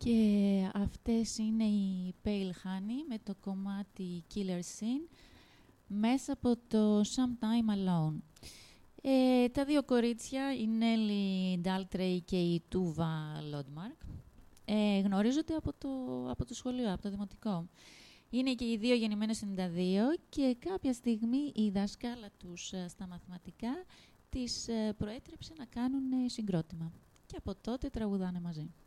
Και αυτές είναι οι Pale Honey με το κομμάτι Killer Scene μέσα από το Sometime Alone. Τα δύο κορίτσια, η Nelly Daltrey και η Tuva Lodmark, γνωρίζονται από το σχολείο, από το δημοτικό. Είναι και οι δύο γεννημένες 92 και κάποια στιγμή η δασκάλα τους στα μαθηματικά τις προέτρεψε να κάνουν συγκρότημα. Και από τότε τραγουδάνε μαζί.